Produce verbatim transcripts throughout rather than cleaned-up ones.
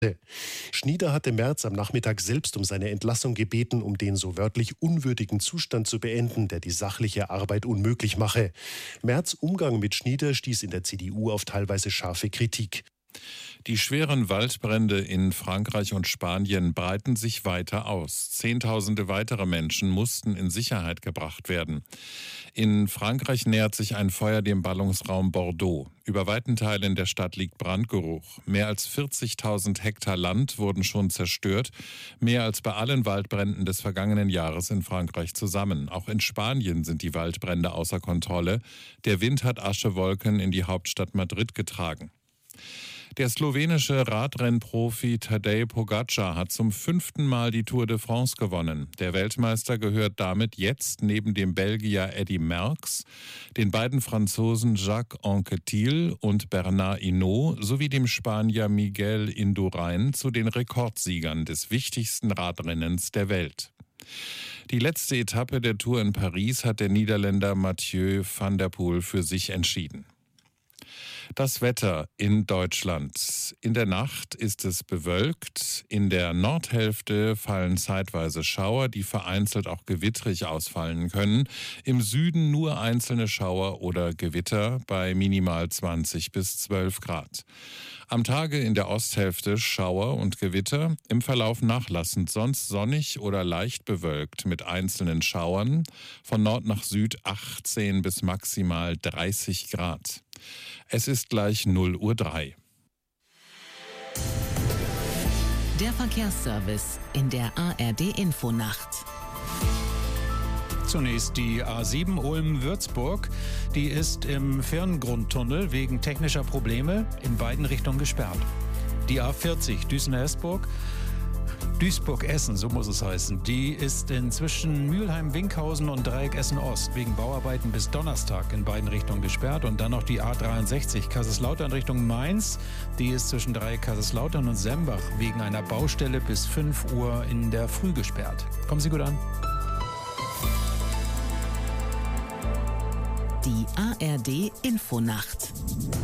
Schnieder hatte Merz am Nachmittag selbst um seine Entlassung gebeten, um den so wörtlich unwürdigen Zustand zu beenden, der die sachliche Arbeit unmöglich mache. Merz' Umgang mit Schnieder stieß in der C D U auf teilweise scharfe Kritik. Die schweren Waldbrände in Frankreich und Spanien breiten sich weiter aus. Zehntausende weitere Menschen mussten in Sicherheit gebracht werden. In Frankreich nähert sich ein Feuer dem Ballungsraum Bordeaux. Über weiten Teilen der Stadt liegt Brandgeruch. Mehr als vierzigtausend Hektar Land wurden schon zerstört. Mehr als bei allen Waldbränden des vergangenen Jahres in Frankreich zusammen. Auch in Spanien sind die Waldbrände außer Kontrolle. Der Wind hat Aschewolken in die Hauptstadt Madrid getragen. Der slowenische Radrennprofi Tadej Pogačar hat zum fünften Mal die Tour de France gewonnen. Der Weltmeister gehört damit jetzt neben dem Belgier Eddy Merckx, den beiden Franzosen Jacques Anquetil und Bernard Hinault sowie dem Spanier Miguel Indurain zu den Rekordsiegern des wichtigsten Radrennens der Welt. Die letzte Etappe der Tour in Paris hat der Niederländer Mathieu van der Poel für sich entschieden. Das Wetter in Deutschland. In der Nacht ist es bewölkt. In der Nordhälfte fallen zeitweise Schauer, die vereinzelt auch gewittrig ausfallen können. Im Süden nur einzelne Schauer oder Gewitter bei minimal zwanzig bis zwölf Grad. Am Tage in der Osthälfte Schauer und Gewitter, im Verlauf nachlassend, sonst sonnig oder leicht bewölkt mit einzelnen Schauern. Von Nord nach Süd achtzehn bis maximal dreißig Grad. Es ist gleich null Uhr drei. Der Verkehrsservice in der A R D-Infonacht. Zunächst die A sieben Ulm-Würzburg. Die ist im Firngrundtunnel wegen technischer Probleme in beiden Richtungen gesperrt. Die A vierzig Düsseldorf-Hesburg. Duisburg-Essen, so muss es heißen, die ist inzwischen Mülheim-Winkhausen und Dreieck Essen-Ost wegen Bauarbeiten bis Donnerstag in beiden Richtungen gesperrt. Und dann noch die A dreiundsechzig Kaiserslautern Richtung Mainz, die ist zwischen Dreieck Kaiserslautern und Sembach wegen einer Baustelle bis fünf Uhr in der Früh gesperrt. Kommen Sie gut an. Die A R D-Infonacht.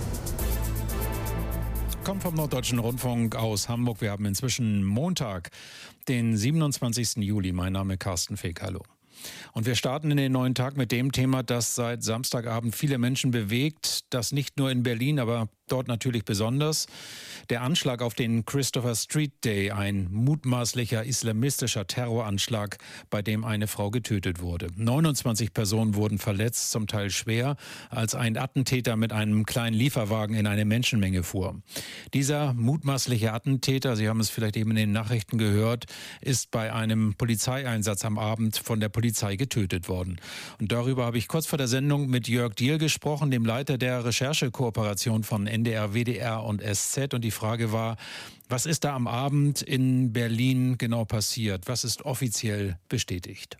Kommt vom Norddeutschen Rundfunk aus Hamburg. Wir haben inzwischen Montag, den siebenundzwanzigsten Juli. Mein Name ist Carsten Feck. Hallo. Und wir starten in den neuen Tag mit dem Thema, das seit Samstagabend viele Menschen bewegt. Das nicht nur in Berlin, aber dort natürlich besonders. Der Anschlag auf den Christopher Street Day, ein mutmaßlicher islamistischer Terroranschlag, bei dem eine Frau getötet wurde. neunundzwanzig Personen wurden verletzt, zum Teil schwer, als ein Attentäter mit einem kleinen Lieferwagen in eine Menschenmenge fuhr. Dieser mutmaßliche Attentäter, Sie haben es vielleicht eben in den Nachrichten gehört, ist bei einem Polizeieinsatz am Abend von der Polizei getötet worden. Und darüber habe ich kurz vor der Sendung mit Jörg Diehl gesprochen, dem Leiter der Recherchekooperation von N D R, W D R und S Z. Und die Frage war, was ist da am Abend in Berlin genau passiert? Was ist offiziell bestätigt?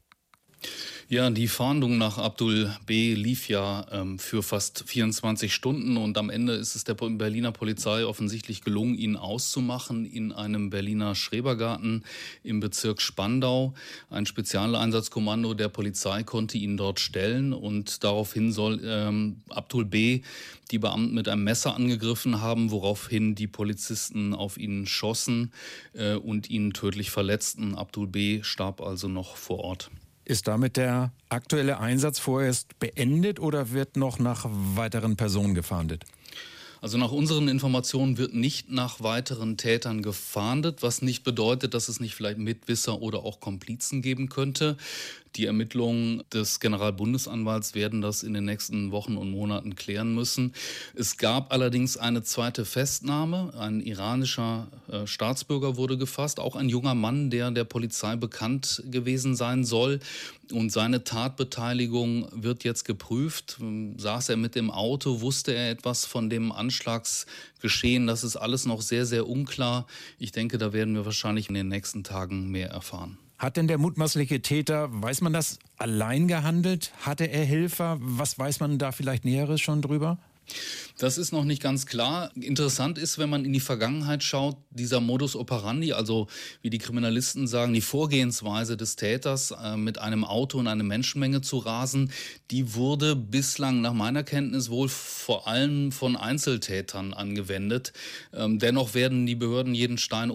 Ja, die Fahndung nach Abdul B. lief ja ähm, für fast vierundzwanzig Stunden und am Ende ist es der Berliner Polizei offensichtlich gelungen, ihn auszumachen in einem Berliner Schrebergarten im Bezirk Spandau. Ein Spezialeinsatzkommando der Polizei konnte ihn dort stellen und daraufhin soll ähm, Abdul B. die Beamten mit einem Messer angegriffen haben, woraufhin die Polizisten auf ihn schossen äh, und ihn tödlich verletzten. Abdul B. starb also noch vor Ort. Ist damit der aktuelle Einsatz vorerst beendet oder wird noch nach weiteren Personen gefahndet? Also nach unseren Informationen wird nicht nach weiteren Tätern gefahndet, was nicht bedeutet, dass es nicht vielleicht Mitwisser oder auch Komplizen geben könnte. Die Ermittlungen des Generalbundesanwalts werden das in den nächsten Wochen und Monaten klären müssen. Es gab allerdings eine zweite Festnahme. Ein iranischer äh, Staatsbürger wurde gefasst, auch ein junger Mann, der der Polizei bekannt gewesen sein soll. Und seine Tatbeteiligung wird jetzt geprüft. Saß er mit dem Auto, wusste er etwas von dem Anschlagsgeschehen? Das ist alles noch sehr, sehr unklar. Ich denke, da werden wir wahrscheinlich in den nächsten Tagen mehr erfahren. Hat denn der mutmaßliche Täter, weiß man das, allein gehandelt? Hatte er Helfer? Was weiß man da vielleicht Näheres schon drüber? Das ist noch nicht ganz klar. Interessant ist, wenn man in die Vergangenheit schaut, dieser Modus operandi, also wie die Kriminalisten sagen, die Vorgehensweise des Täters, äh, mit einem Auto in eine Menschenmenge zu rasen, die wurde bislang nach meiner Kenntnis wohl vor allem von Einzeltätern angewendet. Ähm, dennoch werden die Behörden jeden Stein